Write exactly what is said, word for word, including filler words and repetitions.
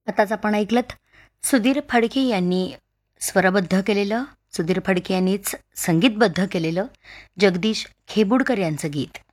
आताच आपण ऐकलत सुधीर फडके यांनी स्वरबद्ध केलेलं, सुधीर फडके यांनीच संगीतबद्ध केलेलं जगदीश खेबुडकर यांचं गीत.